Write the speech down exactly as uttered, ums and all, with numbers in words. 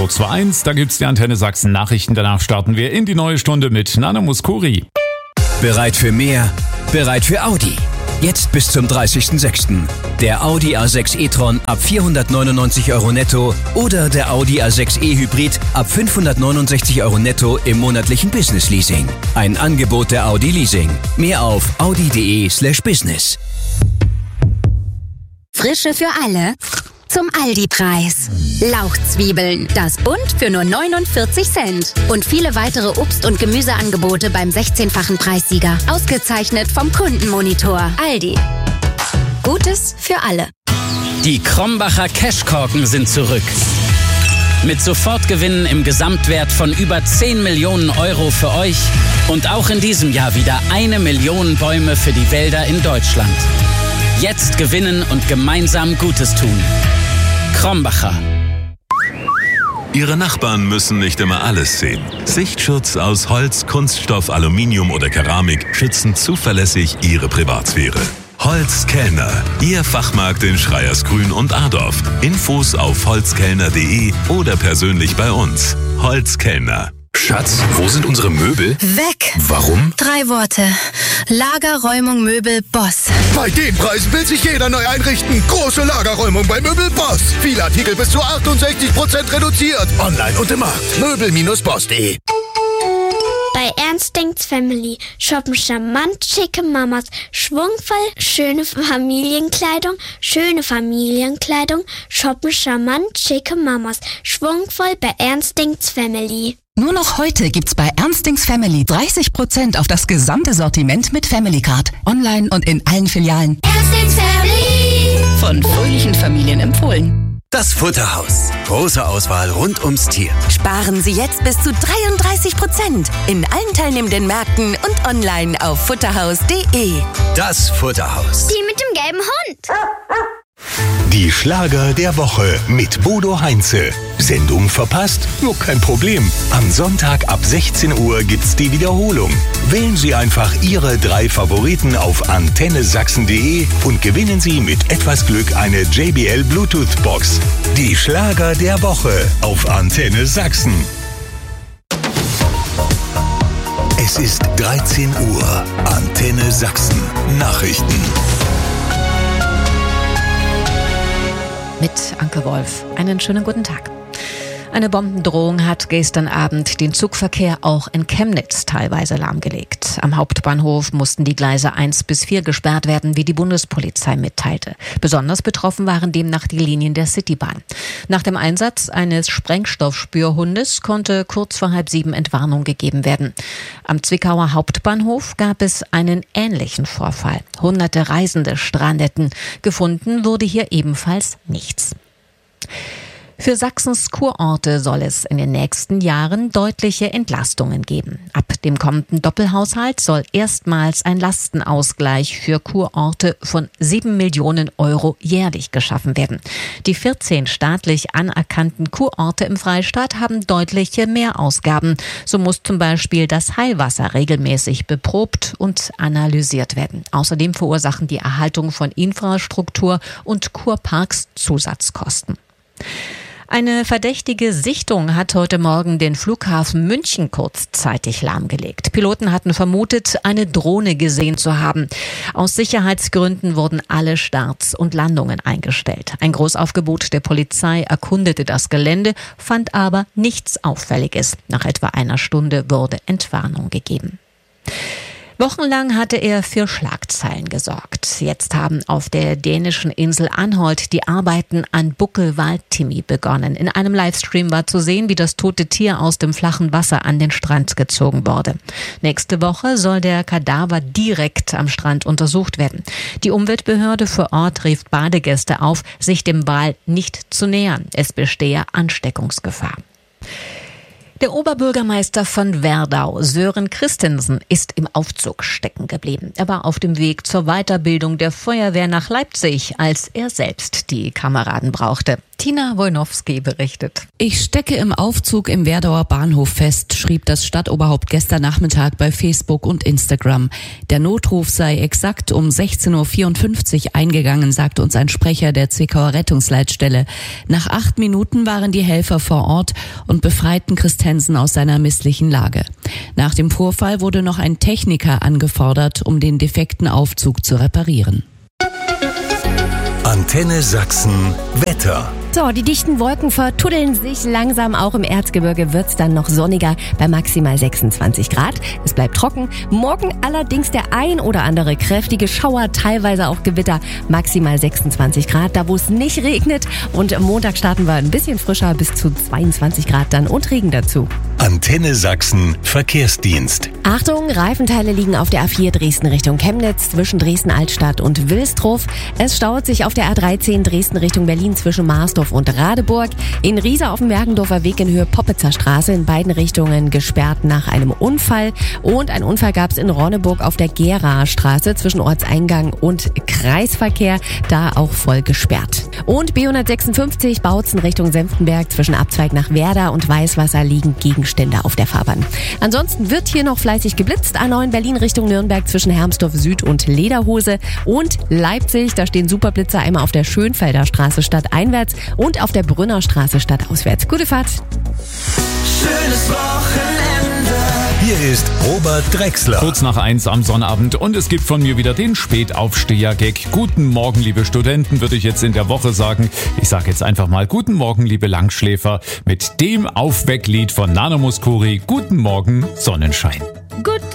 kurz vor eins, da gibt's die Antenne Sachsen Nachrichten. Danach starten wir in die neue Stunde mit Nana Mouskouri. Bereit für mehr? Bereit für Audi. Jetzt bis zum dreißigsten sechsten Der Audi A sechs e-tron ab vierhundertneunundneunzig Euro netto oder der Audi A sechs e-Hybrid ab fünfhundertneunundsechzig Euro netto im monatlichen Business Leasing. Ein Angebot der Audi Leasing. Mehr auf audi.de slash business. Frische für alle zum Aldi-Preis. Lauchzwiebeln, das Bund für nur neunundvierzig Cent. Und viele weitere Obst- und Gemüseangebote beim sechzehnfachen Preissieger. Ausgezeichnet vom Kundenmonitor. Aldi. Gutes für alle. Die Krombacher Cashkorken sind zurück. Mit Sofortgewinnen im Gesamtwert von über zehn Millionen Euro für euch und auch in diesem Jahr wieder eine Million Bäume für die Wälder in Deutschland. Jetzt gewinnen und gemeinsam Gutes tun. Krombacher. Ihre Nachbarn müssen nicht immer alles sehen. Sichtschutz aus Holz, Kunststoff, Aluminium oder Keramik schützen zuverlässig Ihre Privatsphäre. Holz Kellner, Ihr Fachmarkt in Schreiersgrün und Adorf. Infos auf holzkellner punkt de oder persönlich bei uns. Holz Kellner. Schatz, wo sind unsere Möbel? Weg. Warum? Drei Worte. Lagerräumung Möbel Boss. Bei den Preisen will sich jeder neu einrichten. Große Lagerräumung bei Möbel Boss. Viele Artikel bis zu achtundsechzig Prozent reduziert. Online und im Markt. Möbel Bindestrich boss punkt de. Bei Ernstings Family shoppen charmant schicke Mamas, schwungvoll schöne Familienkleidung, schöne Familienkleidung, shoppen charmant schicke Mamas, schwungvoll bei Ernstings Family. Nur noch heute gibt's bei Ernstings Family dreißig Prozent auf das gesamte Sortiment mit Family Card. Online und in allen Filialen. Ernstings Family. Von fröhlichen Familien empfohlen. Das Futterhaus. Große Auswahl rund ums Tier. Sparen Sie jetzt bis zu dreiunddreißig Prozent in allen teilnehmenden Märkten und online auf futterhaus punkt de. Das Futterhaus. Die mit dem gelben Hund. Die Schlager der Woche mit Bodo Heinze. Sendung verpasst? Nur kein Problem. Am Sonntag ab sechzehn Uhr gibt's die Wiederholung. Wählen Sie einfach Ihre drei Favoriten auf antenne sachsen punkt de und gewinnen Sie mit etwas Glück eine J B L Bluetooth Box. Die Schlager der Woche auf Antenne Sachsen. Es ist dreizehn Uhr. Antenne Sachsen. Nachrichten. Mit Anke Wolf. Einen schönen guten Tag. Eine Bombendrohung hat gestern Abend den Zugverkehr auch in Chemnitz teilweise lahmgelegt. Am Hauptbahnhof mussten die Gleise eins bis vier gesperrt werden, wie die Bundespolizei mitteilte. Besonders betroffen waren demnach die Linien der Citybahn. Nach dem Einsatz eines Sprengstoffspürhundes konnte kurz vor halb sieben Entwarnung gegeben werden. Am Zwickauer Hauptbahnhof gab es einen ähnlichen Vorfall. Hunderte Reisende strandeten. Gefunden wurde hier ebenfalls nichts. Für Sachsens Kurorte soll es in den nächsten Jahren deutliche Entlastungen geben. Ab dem kommenden Doppelhaushalt soll erstmals ein Lastenausgleich für Kurorte von sieben Millionen Euro jährlich geschaffen werden. Die vierzehn staatlich anerkannten Kurorte im Freistaat haben deutliche Mehrausgaben. So muss zum Beispiel das Heilwasser regelmäßig beprobt und analysiert werden. Außerdem verursachen die Erhaltung von Infrastruktur und Kurparks Zusatzkosten. Eine verdächtige Sichtung hat heute Morgen den Flughafen München kurzzeitig lahmgelegt. Piloten hatten vermutet, eine Drohne gesehen zu haben. Aus Sicherheitsgründen wurden alle Starts und Landungen eingestellt. Ein Großaufgebot der Polizei erkundete das Gelände, fand aber nichts Auffälliges. Nach etwa einer Stunde wurde Entwarnung gegeben. Wochenlang hatte er für Schlagzeilen gesorgt. Jetzt haben auf der dänischen Insel Anholt die Arbeiten an Buckelwaldtimi begonnen. In einem Livestream war zu sehen, wie das tote Tier aus dem flachen Wasser an den Strand gezogen wurde. Nächste Woche soll der Kadaver direkt am Strand untersucht werden. Die Umweltbehörde vor Ort rief Badegäste auf, sich dem Wal nicht zu nähern. Es bestehe Ansteckungsgefahr. Der Oberbürgermeister von Werdau, Sören Christensen, ist im Aufzug stecken geblieben. Er war auf dem Weg zur Weiterbildung der Feuerwehr nach Leipzig, als er selbst die Kameraden brauchte. Tina Wojnowski berichtet. Ich stecke im Aufzug im Werdauer Bahnhof fest, schrieb das Stadtoberhaupt gestern Nachmittag bei Facebook und Instagram. Der Notruf sei exakt um sechzehn Uhr vierundfünfzig eingegangen, sagte uns ein Sprecher der Zwickauer Rettungsleitstelle. Nach acht Minuten waren die Helfer vor Ort und befreiten Christensen aus seiner misslichen Lage. Nach dem Vorfall wurde noch ein Techniker angefordert, um den defekten Aufzug zu reparieren. Antenne Sachsen Wetter. So, die dichten Wolken vertuddeln sich langsam. Auch im Erzgebirge wird's dann noch sonniger bei maximal sechsundzwanzig Grad. Es bleibt trocken. Morgen allerdings der ein oder andere kräftige Schauer, teilweise auch Gewitter. Maximal sechsundzwanzig Grad, da wo es nicht regnet. Und am Montag starten wir ein bisschen frischer, bis zu zweiundzwanzig Grad dann und Regen dazu. Antenne Sachsen Verkehrsdienst. Achtung, Reifenteile liegen auf der A vier Dresden Richtung Chemnitz zwischen Dresden-Altstadt und Wilstrow. Es staut sich auf der A dreizehn Dresden Richtung Berlin zwischen Marsdorf und Radeburg. In Riesa auf dem Mergendorfer Weg in Höhe Poppitzer Straße in beiden Richtungen gesperrt nach einem Unfall. Und ein Unfall gab es in Ronneburg auf der Geraer Straße zwischen Ortseingang und Kreisverkehr, da auch voll gesperrt. Und B hundertsechsundfünfzig Bautzen Richtung Senftenberg zwischen Abzweig nach Werder und Weißwasser liegen Gegenstände auf der Fahrbahn. Ansonsten wird hier noch fleißig geblitzt. A neun Berlin Richtung Nürnberg zwischen Hermsdorf Süd und Lederhose. Und Leipzig, da stehen Superblitzer einmal auf der Schönfelder Straße stadteinwärts und auf der Brünner Straße stadtauswärts. Gute Fahrt. Schönes Wochenende. Hier ist Robert Drexler. Kurz nach eins am Sonnabend und es gibt von mir wieder den Spätaufsteher-Gag. Guten Morgen, liebe Studenten, würde ich jetzt in der Woche sagen. Ich sage jetzt einfach mal Guten Morgen, liebe Langschläfer, mit dem Aufwecklied von Nano Mouskouri. Guten Morgen, Sonnenschein. Gut.